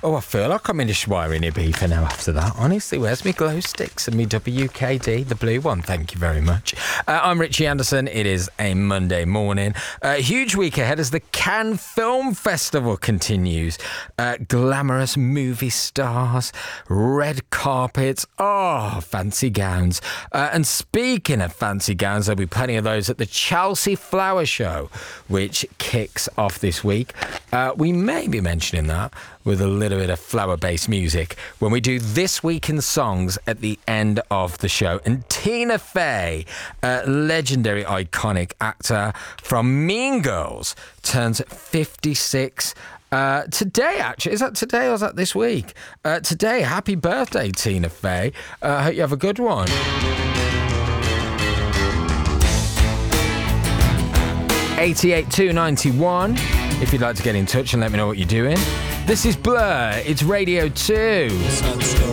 I feel like I'm in a Schwerin Ibiza now after that. Honestly, where's my glow sticks and my WKD, the blue one? Thank you very much. I'm Richie Anderson. It is a Monday morning. A huge week ahead as the Cannes Film Festival continues. Glamorous movie stars, red carpets, fancy gowns. And speaking of fancy gowns, there'll be plenty of those at the Chelsea Flower Show, which kicks off this week. We may be mentioning that with a little bit of flower-based music when we do This Week in Songs at the end of the show. And Tina Fey, a legendary, iconic actor from Mean Girls, turns 56 today, actually. Is that today or is that this week? Today. Happy birthday, Tina Fey. I hope you have a good one. 88291 if you'd like to get in touch and let me know what you're doing. This is Blur. It's Radio 2.